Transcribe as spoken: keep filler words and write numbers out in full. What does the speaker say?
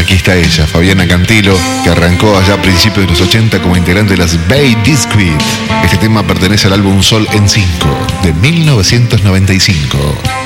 Aquí está ella, Fabiana Cantilo, que arrancó allá a principios de los ochenta como integrante de las Bay Discreet. Este tema pertenece al álbum Sol en cinco de mil novecientos noventa y cinco.